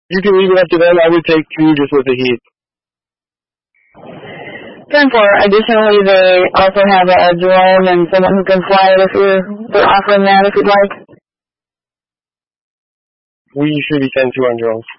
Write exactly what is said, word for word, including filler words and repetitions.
You can leave it up to them. I would take two just with the heat. ten four. Additionally, they also have a, a drone and someone who can fly it if you're they're offering that if you'd like. We should be ten two on drones.